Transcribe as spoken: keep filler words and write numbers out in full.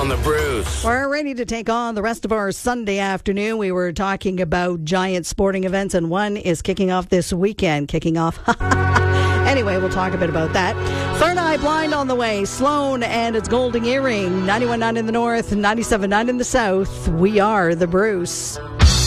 on the Bruce. We're ready to take on the rest of our Sunday afternoon. We were talking about giant sporting events, and one is kicking off this weekend. Kicking off. Anyway, we'll talk a bit about that. Third Eye Blind on the way. Sloan and its Golden Earring. ninety-one point nine in the north, ninety-seven point nine in the south. We are the Bruce.